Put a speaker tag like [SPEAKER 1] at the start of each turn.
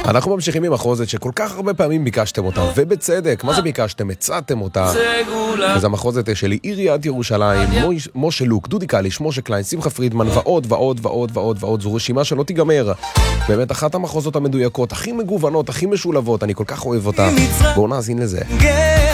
[SPEAKER 1] אנחנו ממשיכים עם המחרוזת שכל כך הרבה פעמים ביקשתם אותה, ובצדק. מה זה ביקשתם? הצעתם אותה. אז המחרוזת של עיריית ירושלים, משה לוק, דודי קליש, משה קליין, שמחה פרידמן ועוד ועוד ועוד ועוד ועוד. זו רשימה שלא תיגמר. באמת אחת המחרוזות המדויקות, הכי מגוונות, הכי משולבות. אני כל כך אוהב אותה. בואו נאזין לזה.